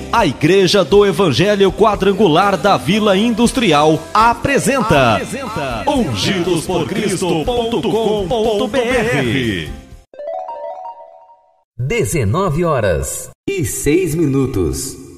A Igreja do Evangelho Quadrangular da Vila Industrial apresenta ungidosporcristo.com.br. 19h06.